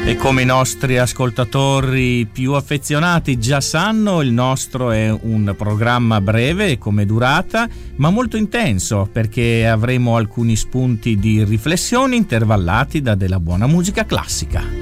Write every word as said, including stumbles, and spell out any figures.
E come i nostri ascoltatori più affezionati già sanno, il nostro è un programma breve come durata, ma molto intenso, perché avremo alcuni spunti di riflessione intervallati da della buona musica classica.